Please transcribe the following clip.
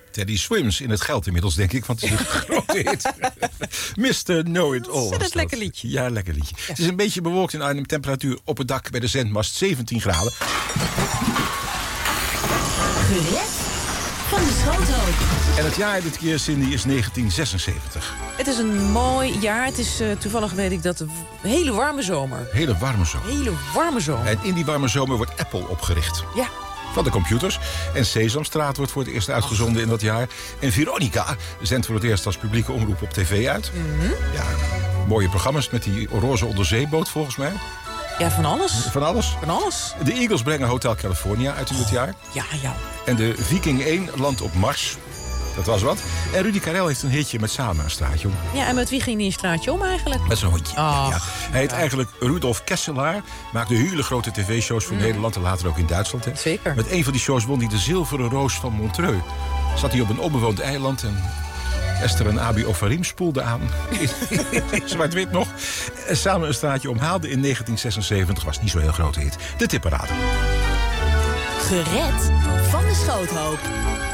Teddy Swims in het geld inmiddels, denk ik, want het is een grote hit. Mr. Know-It-All. Dat is een lekker liedje. Ja, lekker liedje. Ja. Het is een beetje bewolkt in Arnhem. Temperatuur op het dak bij de zendmast 17 graden. Gered van de Schoothoop. En het jaar dit keer, Cindy, is 1976. Het is een mooi jaar. Het is toevallig, weet ik, dat een hele warme zomer. Hele warme zomer. Hele warme zomer. En in die warme zomer wordt Apple opgericht. Ja. Van de computers. En Sesamstraat wordt voor het eerst uitgezonden in dat jaar. En Veronica zendt voor het eerst als publieke omroep op tv uit. Mm-hmm. Ja, mooie programma's met die roze onderzeeboot volgens mij. Ja, van alles. Van alles. Van alles. De Eagles brengen Hotel California uit in dit jaar. Ja, ja. En de Viking 1 landt op Mars. Dat was wat. En Rudy Karel heeft een hitje met Samen een straatje om. Ja, en met wie ging die een straatje om eigenlijk? Met zijn hondje. Oh, ja. Hij heet eigenlijk Rudolf Kesselaar. Maakte hele grote tv-shows voor Nederland en later ook in Duitsland. Hè. Zeker. Met een van die shows won hij de Zilveren Roos van Montreux. Zat hij op een onbewoond eiland en Esther en Abi Ofarim spoelden aan. Zwart-wit nog. En Samen een straatje om haalde in 1976. Was niet zo'n heel grote hit. De tipparade. Gered van de Schoothoop.